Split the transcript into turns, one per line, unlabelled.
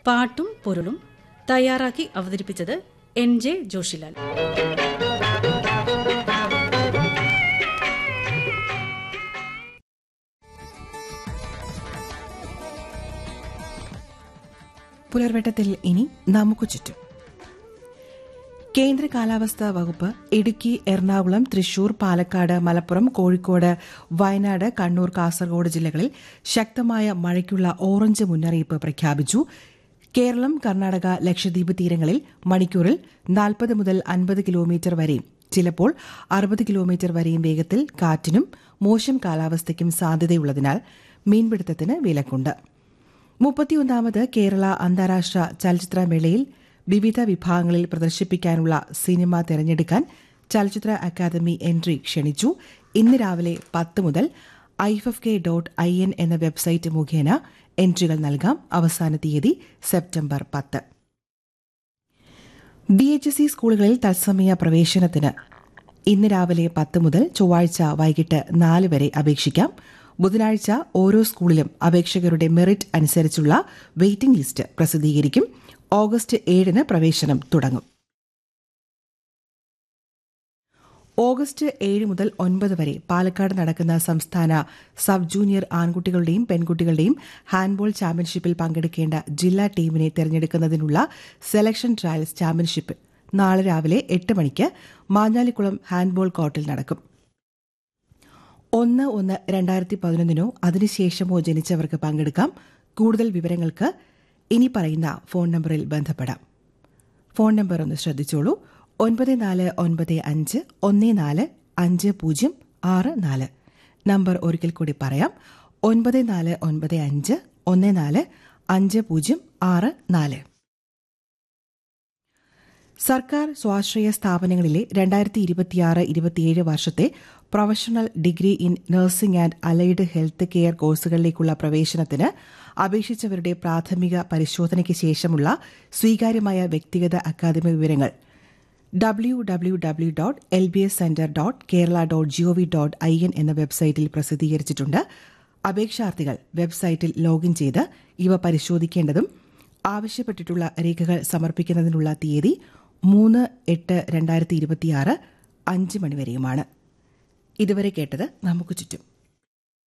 പാട്ടും പൊരുളും തയ്യാറാക്കി അവതരിപ്പിച്ചത് NJ ജോഷിലാൽ.
പുലർവെട്ടത്തിൽ ഇനി നമുക്ക് ചുറ്റും. കേന്ദ്ര കാലാവസ്ഥാ വകുപ്പ് ഇടുക്കി, എറണാകുളം, തൃശൂർ, പാലക്കാട്, മലപ്പുറം, കോഴിക്കോട്, വയനാട്, കണ്ണൂർ, കാസർഗോഡ് ജില്ലകളിൽ ശക്തമായ മഴയ്ക്കുള്ള ഓറഞ്ച് മുന്നറിയിപ്പ് പ്രഖ്യാപിച്ചു. കേരളം, കർണാടക, ലക്ഷദ്വീപ് തീരങ്ങളിൽ മണിക്കൂറിൽ 40 മുതൽ 50 കിലോമീറ്റർ വരെയും ചിലപ്പോൾ 60 കിലോമീറ്റർ വരെയും വേഗത്തിൽ കാറ്റിനും മോശം കാലാവസ്ഥയ്ക്കും സാധ്യതയുള്ളതിനാൽ മീൻപിടുത്തത്തിന് വിലക്കുണ്ട്. 31ാമത് കേരള അന്താരാഷ്ട്ര ചലച്ചിത്രമേളയിൽ വിവിധ വിഭാഗങ്ങളിൽ പ്രദർശിപ്പിക്കാനുള്ള സിനിമ തെരഞ്ഞെടുക്കാൻ ചലച്ചിത്ര അക്കാദമി എൻട്രി ക്ഷണിച്ചു. ഇന്ന് രാവിലെ 10 മുതൽ ifk.in എന്ന വെബ്സൈറ്റ് മുഖേന എൻട്രികൾ നൽകാം. അവസാന തീയതി സെപ്റ്റംബർ 10. DHSC സ്കൂളുകളിൽ തത്സമയ പ്രവേശനത്തിന് ഇന്ന് രാവിലെ 10 മുതൽ ചൊവ്വാഴ്ച വൈകിട്ട് 4 വരെ അപേക്ഷിക്കാം. ബുധനാഴ്ച ഓരോ സ്കൂളിലും അപേക്ഷകരുടെ മെറിറ്റ് അനുസരിച്ചുള്ള വെയിറ്റിംഗ് ലിസ്റ്റ് പ്രസിദ്ധീകരിക്കും. ഓഗസ്റ്റ് 7 പ്രവേശനം തുടങ്ങും. ഓഗസ്റ്റ് 7 മുതൽ 9 വരെ പാലക്കാട് നടക്കുന്ന സംസ്ഥാന സബ് ജൂനിയർ ആൺകുട്ടികളുടെയും പെൺകുട്ടികളുടെയും ഹാൻഡ്ബോൾ ചാമ്പ്യൻഷിപ്പിൽ പങ്കെടുക്കേണ്ട ജില്ലാ ടീമിനെ തെരഞ്ഞെടുക്കുന്നതിനുള്ള സെലക്ഷൻ ട്രയൽസ് ചാമ്പ്യൻഷിപ്പ് നാളെ രാവിലെ 8 മണിക്ക് മാഞ്ഞാലിക്കുളം ഹാൻഡ്ബോൾ കോർട്ടിൽ നടക്കും. 1/1/2011 അതിനുശേഷമോ ജനിച്ചവർക്ക് പങ്കെടുക്കാം. കൂടുതൽ വിവരങ്ങൾക്ക് ഇനി പറയുന്ന ഫോൺ നമ്പറിൽ ബന്ധപ്പെടാം. ഫോൺ നമ്പർ ഒന്ന് ശ്രദ്ധിച്ചോളൂ: 9495145064. നമ്പർ ഒരിക്കൽ കൂടി പറയാം: 9495145064. സർക്കാർ സ്വാശ്രയ സ്ഥാപനങ്ങളിലെ 2026-27 വർഷത്തെ professional degree in nursing and allied health care കോഴ്സുകളിലേക്കുള്ള പ്രവേശനത്തിന് അപേക്ഷിച്ചവരുടെ പ്രാഥമിക പരിശോധനയ്ക്ക് ശേഷമുള്ള സ്വീകാര്യമായ വ്യക്തിഗത അക്കാദമിക വിവരങ്ങൾ www.lbscenter.kerala.gov.in എന്ന വെബ്സൈറ്റിൽ പ്രസിദ്ധീകരിച്ചിട്ടുണ്ട്. അപേക്ഷാർത്ഥികൾ വെബ്സൈറ്റിൽ ലോഗിൻ ചെയ്ത് ഇവ പരിശോധിക്കേണ്ടതും ആവശ്യപ്പെട്ടിട്ടുള്ള രേഖകൾ സമർപ്പിക്കുന്നതിനുള്ള തീയതി 3/8/2026 5 മണിവരെയുമാണ്. ഇതുവരെ കേട്ടത് നമുക്ക് ചുറ്റും.